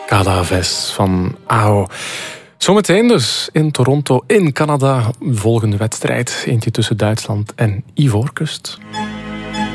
Cadaves van AO. Zometeen dus in Toronto, in Canada, volgende wedstrijd. Eentje tussen Duitsland en Ivoorkust.